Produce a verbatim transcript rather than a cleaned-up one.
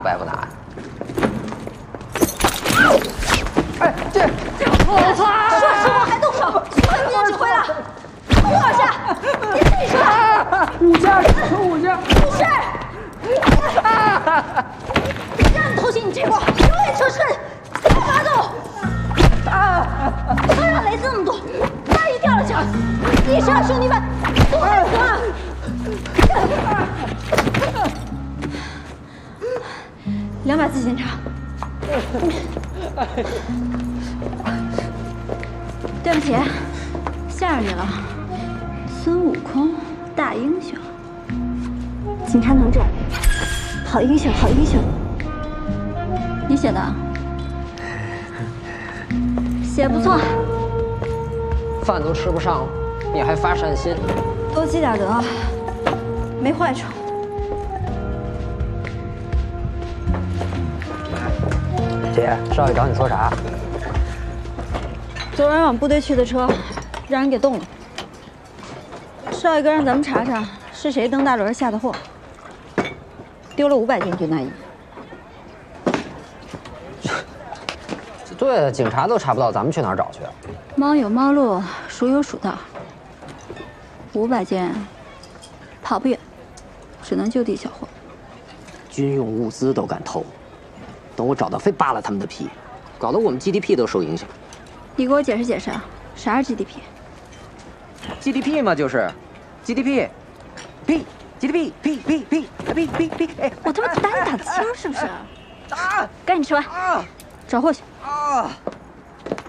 白不打。 哎，这我操！说什么还动手？听你的指挥了。多少下？你自己说。 五下，五下。 不是。让你偷袭你这波，永远车身三八度。啊！都让雷子那么多，万一掉了脚，你是让兄弟们多害死啊！ 两百次检查。对不起，吓着你了。孙悟空，大英雄，警察能战，好英雄，好英雄。你写的？写不错。 饭都吃不上，你还发善心？ 多积点德，没坏处。 姐，少爷找你说啥？ 昨晚往部队去的车，让人给动了。少爷哥让咱们查查是谁蹬大轮下的货，丢了五百件军大衣。 对，警察都查不到，咱们去哪儿找去？ 猫有猫路，鼠有鼠道。五百件，跑不远，只能就地缴获。 军用物资都敢偷。 等我找到，非扒了他们的皮，搞得我们 G D P 都受影响。 你给我解释解释啊，啥是 G D P？G D P 嘛，就是 G D P，P G D P P P P P P P。哎， 我他妈打你打得轻是不是？ 打！ 赶紧吃完， 啊！ 找货去。 啊！